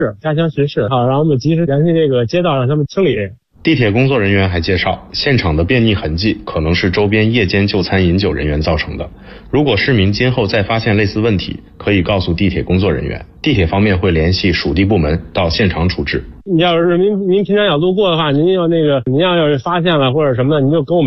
示，加强巡视，好，让我们及时联系这个街道，让他们清理。 地铁工作人员还介绍，现场的便溺痕迹可能是周边夜间就餐饮酒人员造成的。如果市民今后再发现类似问题，可以告诉地铁工作人员，地铁方面会联系属地部门到现场处置。 你要是您平常要路过的话，您要是发现了或者什么的，您就跟我们